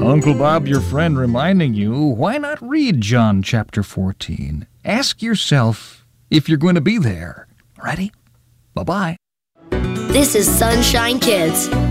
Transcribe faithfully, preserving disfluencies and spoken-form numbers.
Uncle Bob, your friend, reminding you, why not read John chapter fourteen? Ask yourself if you're going to be there. Ready? Bye-bye. This is Sunshine Kids.